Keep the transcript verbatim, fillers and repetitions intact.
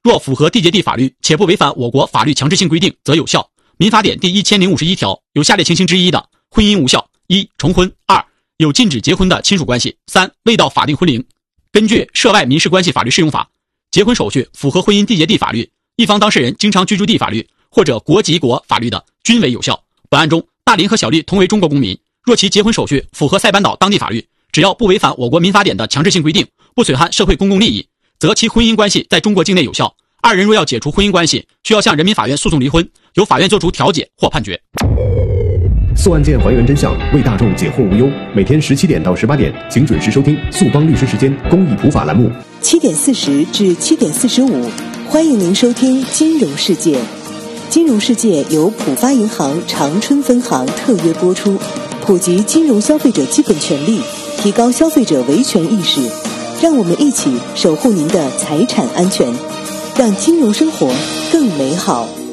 若符合缔结地法律且不违反我国法律强制性规定，则有效。民法典第一千零五十一条有下列情形之一的，婚姻无效：一、重婚；二、有禁止结婚的亲属关系；三、未到法定婚龄。根据涉外民事关系法律适用法，结婚手续符合婚姻缔结地法律、一方当事人经常居住地法律或者国籍国法律的，均为有效。本案中，大林和小丽同为中国公民，若其结婚手续符合塞班岛当地法律，只要不违反我国民法典的强制性规定，不损害社会公共利益，则其婚姻关系在中国境内有效。二人若要解除婚姻关系，需要向人民法院诉讼离婚，由法院作出调解或判决。 诉案件还原真相，为大众解惑无忧。每天十七点到十八点，请准时收听诉帮律师时间公益普法栏目。 七点四十至七点四十五，欢迎您收听《金融世界》。《金融世界》由浦发银行长春分行特约播出，普及金融消费者基本权利，提高消费者维权意识，让我们一起守护您的财产安全，让金融生活更美好。